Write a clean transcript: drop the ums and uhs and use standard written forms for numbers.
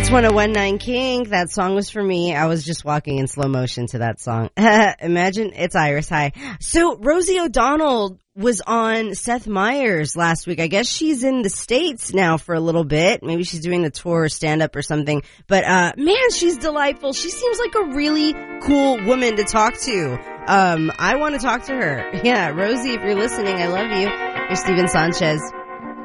It's 101.9 Kink. That song was for me. I was just walking in slow motion to that song. Imagine. It's Iris. Hi. So Rosie O'Donnell was on Seth Meyers last week. I guess she's in the States now for a little bit. Maybe she's doing the tour or stand-up or something. But, man, she's delightful. She seems like a really cool woman to talk to. I want to talk to her. Yeah, Rosie, if you're listening, I love you. You're Steven Sanchez.